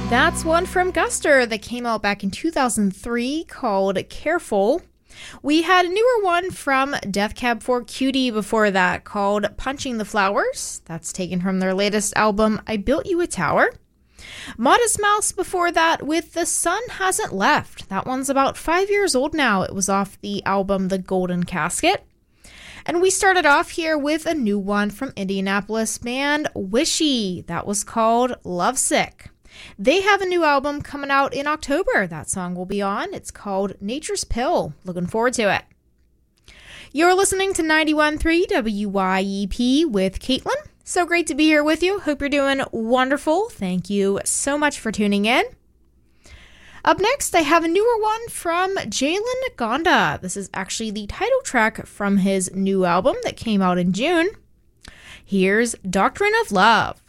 That's one from Guster that came out back in 2003 called Careful. We had a newer one from Death Cab for Cutie before that called Punching the Flowers. That's taken from their latest album, I Built You a Tower. Modest Mouse before that with The Sun Hasn't Left. That one's about 5 years old now. It was off the album The Golden Casket. And we started off here with a new one from Indianapolis band Wishy. That was called Lovesick. They have a new album coming out in October. That song will be on. It's called Nature's Pill. Looking forward to it. You're listening to 91.3 WYEP with Caitlin. So great to be here with you. Hope you're doing wonderful. Thank you so much for tuning in. Up next, I have a newer one from Jalen Gonda. This is actually the title track from his new album that came out in June. Here's Doctrine of Love.